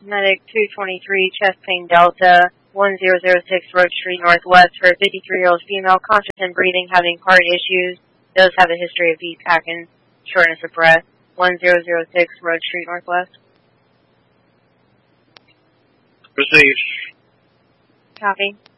Medic 223, chest pain Delta, 1006 Road Street Northwest for a 53-year-old female, conscious and breathing, having heart issues, does have a history of VPAC and shortness of breath, 1006 Road Street Northwest. Proceed. Copy.